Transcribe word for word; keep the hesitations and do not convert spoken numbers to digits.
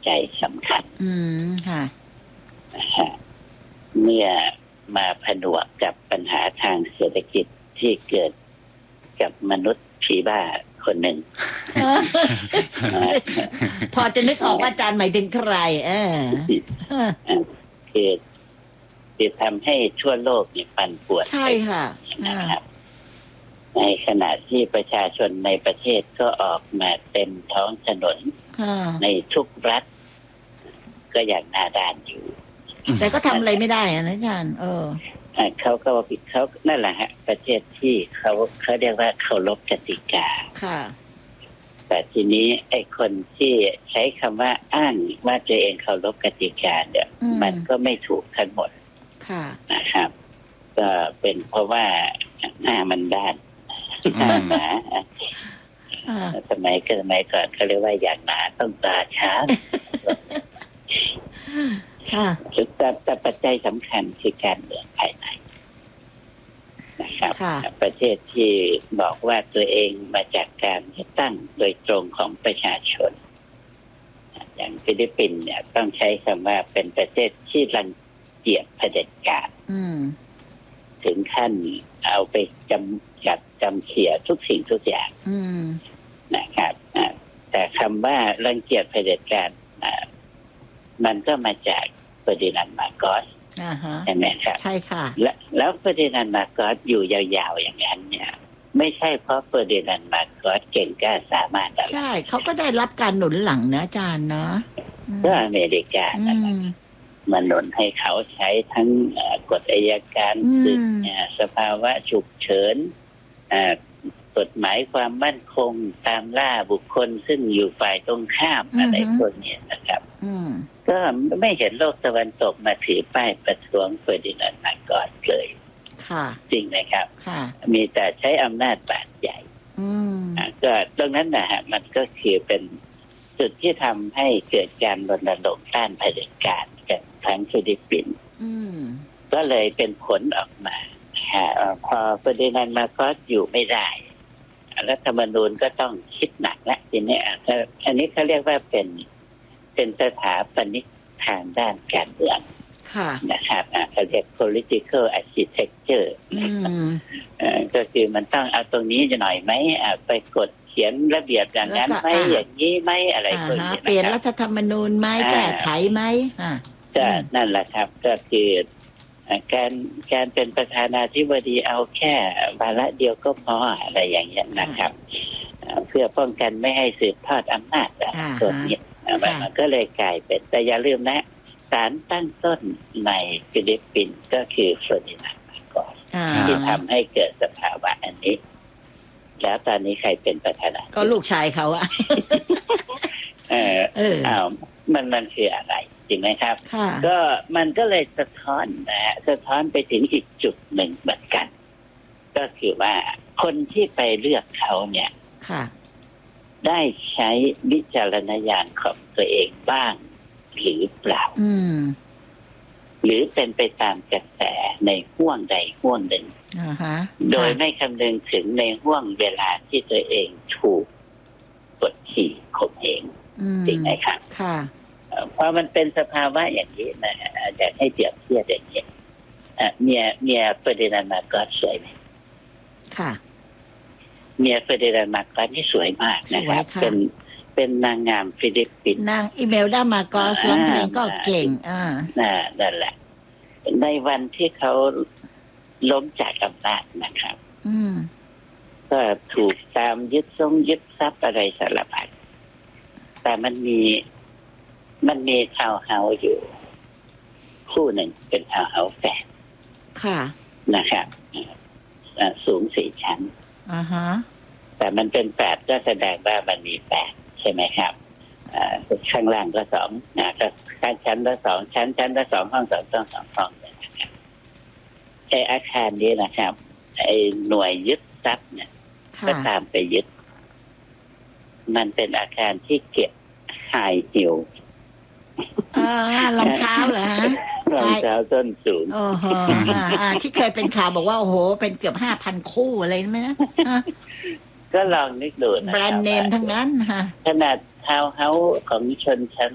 จัยสำคัญอืมค่ะเมื่อมาผนวกกับปัญหาทางเศรษฐกิจที่เกิดกับมนุษย์ผีบ้าคนหนึ่งพอจะนึกออกว่าอาจารย์หมายถึงใครเออคือคือทำให้ทั่วโลกเนี่ยปั่นป่วนใช่ค่ะนะครับในขณะที่ประชาชนในประเทศก็ออกมาเต็มท้องถนนในทุกรัฐก็อย่างหน้าด้านอยู่แต่ก็ทำอะไรไม่ได้นะอาจารย์เออเขาก็ผิดเขานั่นแหละฮะประเทศที่เขาเขาเรียกว่าเคารพกติกาค่ะแต่ทีนี้ไอ้คนที่ใช้คำว่าอ้างว่าตัวเองเคารพกติกาเนี่ยมันก็ไม่ถูกทั้งหมดนะครับก็เป็นเพราะว่าหน้ามันด้านหน้าหนาสมัยเกิดสมัยก่อนเขาเรียกว่าอย่างหนาต้องตาช้าแต่แต่ปัจจัยสำคัญคือการเมืองภายในนะครับประเทศที่บอกว่าตัวเองมาจากการเลือกตั้งโดยตรงของประชาชนอย่างฟิลิปปินส์เนี่ยต้องใช้คำว่าเป็นประเทศที่รังเกียจเผด็จการถึงขั้นเอาไปจำจัดจำเขี่ยทุกสิ่งทุกอย่างนะครับแต่คำว่ารังเกียจเผด็จการมันก็มาจากเฟอร์ดินานด์มาร์โกสใช่ไหมครับใช่ค่ะแล้วเฟอร์ดินานด์มาร์โกสอยู่ยาวๆอย่างนั้นเนี่ยไม่ใช่เพราะเฟอร์ดินานด์มาร์โกสเก่งกล้าสามารถอะไรใช่เขาก็ได้รับการหนุนหลังนะอาจารย์เนาะก็อเมริกานะครับมาหนุนให้เขาใช้ทั้งกฎอัยการศึกสภาวะฉุกเฉินกฎหมายความมั่นคงตามล่าบุคคลซึ่งอยู่ฝ่ายตรงข้ามอะไรพวกนี้นะครับก็ไม่เห็นโลกตะวันตกมาถือป้ายประท้วงเฟอร์ดินานด์มาร์โกสเลยจริงไหมครับมีแต่ใช้อำนาจบาดใหญ่ก็ตรงนั้นนะฮะมันก็คือเป็นจุดที่ทำให้เกิดการรณรงค์ต้านเผด็จการกันทั้งฟิลิปปินส์ก็เลยเป็นผลออกมาพอเฟอร์ดินานด์มาร์โกสอยู่ไม่ได้รัฐธรรมนูญก็ต้องคิดหนักและทีนี้อันนี้เขาเรียกว่าเป็นเป็นสถาปนิกทางด้านการเมืองนะครับเขาเรียก political architecture ก็คือมันต้องเอาตรงนี้จะหน่อยไหมไปกดเขียนระเบียบอย่างนั้นไหมอย่างนี้ไหมอะไรพวกนี้เปลี่ยนรัฐธรรมนูญไหมแก้ไขไหมก็นั่นแหละครับก็คือการการเป็นประธานาธิบดีเอาแค่วาระเดียวก็พออะไรอย่างเงี้ยนะครับเพื่อป้องกันไม่ให้สืบทอดอำนาจส่วนนี้มันก็เลยกลายเป็นแต่อย่าลืมนะศาลตั้งต้นในฟิลิปปินส์ก็คือเฟอร์ดินานด์มาร์โกสที่ทำให้เกิดสภาวะอันนี้แล้วตอนนี้ใครเป็นประธานาธิบดีก็ลูกชายเขาอะเออเอออ้าวมันมันคืออะไรจริงไหมครับก็มันก็เลยสะท้อนนะฮะสะท้อนไปถึงอีกจุดหนึ่งเหมือนกันก็คือว่าคนที่ไปเลือกเขาเนี่ยได้ใช้วิจารณญาณของตัวเองบ้างหรือเปล่าหรือเป็นไปตามกระแสในห่วงใดห่วงหนึ่งโดยไม่คำนึงถึงในห่วงเวลาที่ตัวเองถูกกดขี่ข่มเหงจริงไหมครับพอมันเป็นสภาวะอย่างนี้นะอยากให้เปรียบเทียบอย่างนี้เมียเมียเฟอร์ดินานด์มาร์โกสสวยไหมค่ะเมียเฟอร์ดินานด์มาร์โกสนี่สวยมากนะครับเป็นเป็นนางงามฟิลิปปินส์นางอิเมลดามาร์โกสร้องเพลงก็เก่งอ่านั่นแหละในวันที่เขาล้มจากอำนาจนะครับก็ถูกตามยึดทรงยึดทรัพย์อะไรสารพัดแต่มันมีมันมีทาวน์เฮาส์อยู่คู่หนึ่งเป็นทาวน์เฮาส์แฝดค่ะนะครับสูงสี่ชั้นอ่าฮะแต่มันเป็นแปดก็แสดงว่ามันมีแปดใช่ไหมครับข้างล่างก็สองนะก็ข้างชั้นละสองชั้นชั้นละสองห้องสองต้องสองห้องเลยนะครับไออาคารนี้นะครับไอหน่วยยึดทรัพย์เนี่ยก็ตามไปยึดมันเป็นอาคารที่เก็บไฮฮิลอ่ารองเท้าเหรอฮะรองเท้าส้นสูงโอ้โหที่เคยเป็นข่าวบอกว่าโอ้โหเป็นเกือบห้าพันคู่อะไรไหมนะก็ลองนึกดูนะแบรนด์เนมทั้งนั้นฮะขนาดทาวน์เฮาส์ของชนชั้น